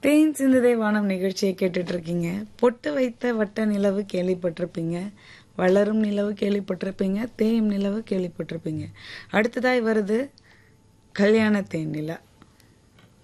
தேன் சிந்துதே வானம் நிகழ்ச்சியை கேட்டுட்டு இருக்கீங்க. பொட்டு வைத்த வட்ட நிலவு கேள்விப்பட்டிருப்பீங்க, வளரும் நிலவு கேள்விப்பட்டிருப்பீங்க, தேயும் நிலவு கேள்விப்பட்டிருப்பீங்க. அடுத்ததாய் வருது கல்யாண தேன் நிலா.